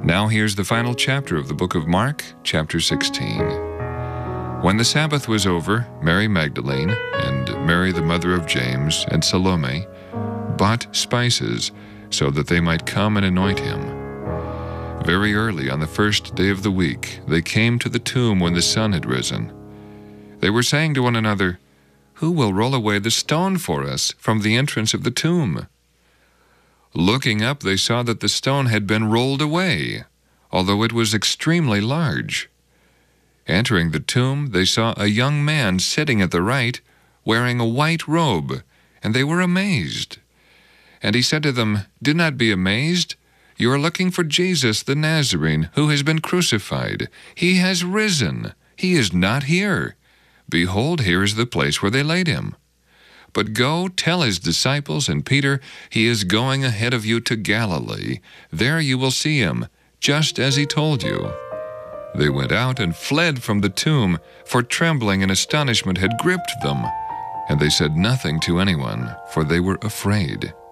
Now here's the final chapter of the book of Mark, chapter 16. When the Sabbath was over, Mary Magdalene and Mary the mother of James and Salome bought spices so that they might come and anoint him. Very early on the first day of the week, they came to the tomb when the sun had risen. They were saying to one another, "Who will roll away the stone for us from the entrance of the tomb?" Looking up, they saw that the stone had been rolled away, although it was extremely large. Entering the tomb, they saw a young man sitting at the right, wearing a white robe, and they were amazed. And he said to them, "Do not be amazed. You are looking for Jesus the Nazarene, who has been crucified. He has risen. He is not here. Behold, here is the place where they laid him. But go tell his disciples and Peter, he is going ahead of you to Galilee. There you will see him, just as he told you." They went out and fled from the tomb, for trembling and astonishment had gripped them. And they said nothing to anyone, for they were afraid.